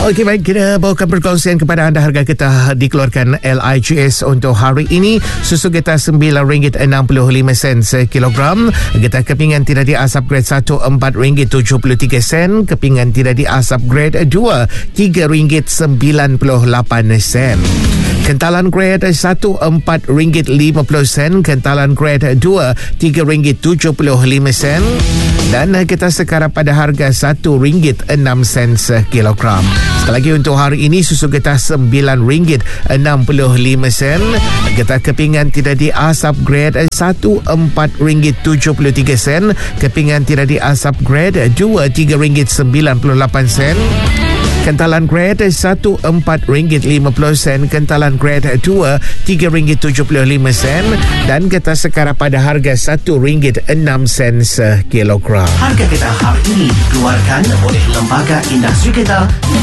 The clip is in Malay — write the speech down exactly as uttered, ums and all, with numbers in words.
Okey, baik, kita bawakan perkongsian kepada anda. Harga getah dikeluarkan L I G S untuk hari ini. Susu getah sembilan ringgit enam puluh lima sen sekilogram. Getah kepingan tidak diasap grade satu empat ringgit tujuh puluh tiga sen. Kepingan tidak diasap grade dua tiga ringgit sembilan puluh lapan sen. Kentalan grade satu empat ringgit lima puluh sen. Kentalan grade dua tiga ringgit tujuh puluh lima sen. Dan kita sekarang pada harga satu ringgit enam sen sekilogram. Sekali lagi untuk hari ini, susu getah sembilan ringgit enam puluh lima sen. Getah kepingan tidak diasap grade satu empat ringgit tujuh puluh tiga sen. Kepingan tidak diasap grade dua tiga ringgit sembilan puluh lapan sen. Kentalan grade satu empat ringgit lima puluh sen. Kentalan grade dua tiga ringgit tujuh puluh lima sen. Dan getah sekarang pada harga satu ringgit enam sen sekilogram. Harga getah hari ini dikeluarkan oleh Lembaga Industri Getah